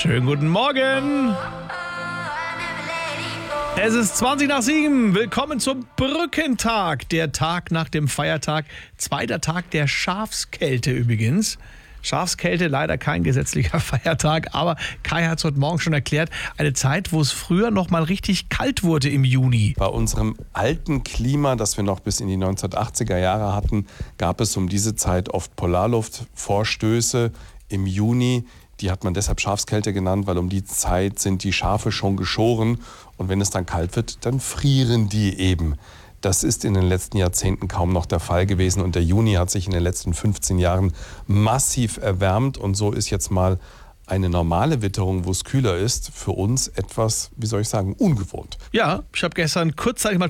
Schönen guten Morgen. Es ist 20:07. Willkommen zum Brückentag. Der Tag nach dem Feiertag. Zweiter Tag der Schafskälte übrigens. Schafskälte, leider kein gesetzlicher Feiertag, aber Kai hat es heute Morgen schon erklärt, eine Zeit, wo es früher noch mal richtig kalt wurde im Juni. Bei unserem alten Klima, das wir noch bis in die 1980er Jahre hatten, gab es um diese Zeit oft Polarluftvorstöße im Juni. Die hat man deshalb Schafskälte genannt, weil um die Zeit sind die Schafe schon geschoren und wenn es dann kalt wird, dann frieren die eben. Das ist in den letzten Jahrzehnten kaum noch der Fall gewesen und der Juni hat sich in den letzten 15 Jahren massiv erwärmt und so ist jetzt mal eine normale Witterung, wo es kühler ist, für uns etwas, wie soll ich sagen, ungewohnt. Ja, ich habe gestern kurzzeitig mal